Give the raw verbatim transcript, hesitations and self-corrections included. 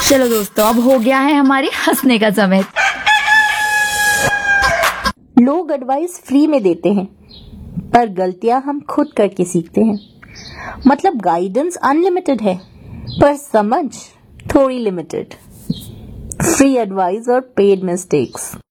चलो दोस्तों, अब हो गया है हमारे हंसने का समय। लोग एडवाइस फ्री में देते हैं, पर गलतियां हम खुद करके सीखते हैं। मतलब गाइडेंस अनलिमिटेड है, पर समझ थोड़ी लिमिटेड। फ्री एडवाइस और पेड मिस्टेक्स।